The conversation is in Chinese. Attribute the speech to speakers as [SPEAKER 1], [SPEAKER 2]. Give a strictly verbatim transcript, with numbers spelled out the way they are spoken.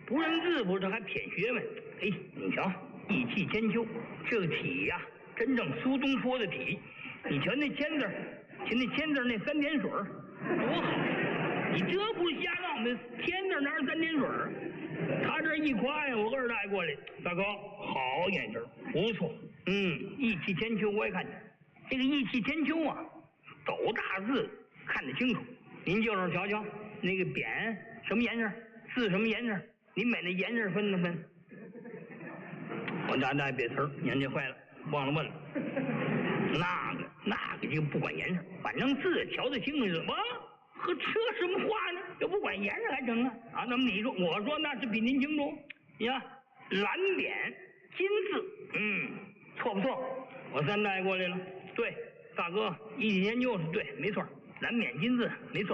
[SPEAKER 1] 不认字不是还偏学问？哎，你瞧，一气千秋，这个体呀、啊，真正苏东坡的体。你瞧那签字，瞧那签字那三点水多好！你这不是瞎闹？那签字哪是三点水？他这一夸呀，我二代过来，大哥好眼神，不错。嗯，意气千秋，我也看见这个意气千秋啊，斗大字看得清楚。您就是瞧瞧那个匾什么颜色，字什么颜色，您把那颜色分了分。我大大别词儿，年纪坏了，忘了问了。那个那个就不管颜色，反正字瞧得清楚是吧？和扯什么话呢？又不管颜色还成啊？啊，那么你说，我说那是比您清楚。你看蓝匾金字，嗯，错不错？我三代过来了，对，大哥一起研究是对，没错，蓝匾金字没错。